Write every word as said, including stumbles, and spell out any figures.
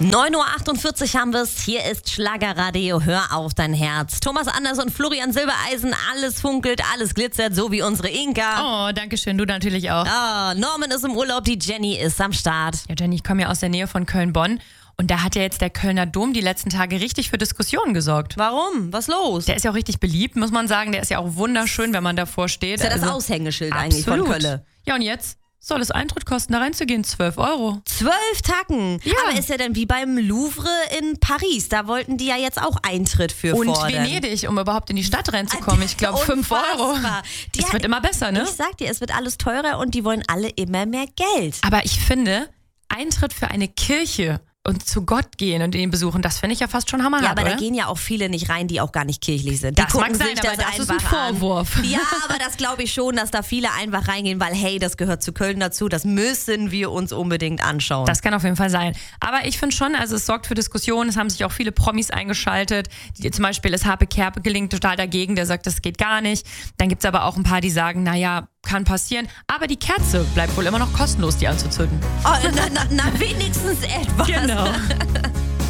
neun Uhr achtundvierzig haben wir es. Hier ist Schlagerradio. Hör auf dein Herz. Thomas Anders und Florian Silbereisen. Alles funkelt, alles glitzert, so wie unsere Inka. Oh, danke schön. Du natürlich auch. Ah, Norman ist im Urlaub, die Jenny ist am Start. Ja, Jenny, ich komme ja aus der Nähe von Köln-Bonn. Und da hat ja jetzt der Kölner Dom die letzten Tage richtig für Diskussionen gesorgt. Warum? Was los? Der ist ja auch richtig beliebt, muss man sagen. Der ist ja auch wunderschön, wenn man davor steht. Ist ja das Also, Aushängeschild absolut. eigentlich von Köln. Ja, und jetzt soll es Eintritt kosten, da reinzugehen? zwölf Euro. Zwölf Tacken. Ja. Aber ist ja dann wie beim Louvre in Paris. Da wollten die ja jetzt auch Eintritt für Und fordern. Venedig, um überhaupt in die Stadt reinzukommen. Ich glaube, fünf Euro. Die Es hat- wird immer besser, ne? Ich sag dir, es wird alles teurer und die wollen alle immer mehr Geld. Aber ich finde, Eintritt für eine Kirche und zu Gott gehen und ihn besuchen, das finde ich ja fast schon hammerhart, Ja, aber oder? da gehen ja auch viele nicht rein, die auch gar nicht kirchlich sind. Die Das mag gucken sein, sich aber das das ist ein einfach Vorwurf. An. Ja, aber das glaube ich schon, dass da viele einfach reingehen, weil hey, das gehört zu Köln dazu, das müssen wir uns unbedingt anschauen. Das kann auf jeden Fall sein. Aber ich finde schon, also es sorgt für Diskussionen, es haben sich auch viele Promis eingeschaltet. Die, zum Beispiel ist Harpe Kerkeling total dagegen, der sagt, das geht gar nicht. Dann gibt es aber auch ein paar, die sagen, naja, kann passieren. Aber die Kerze bleibt wohl immer noch kostenlos, die anzuzünden. Oh, na, na, na, wenigstens etwas. Genau.